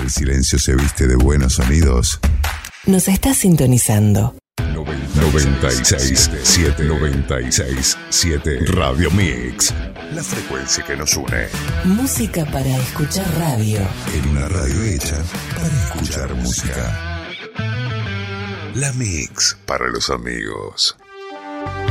el silencio se viste de buenos sonidos. Nos está sintonizando. 96.7 Radio Mix. La frecuencia que nos une. Música para escuchar radio. En una radio hecha para escuchar música. La Mix para los amigos.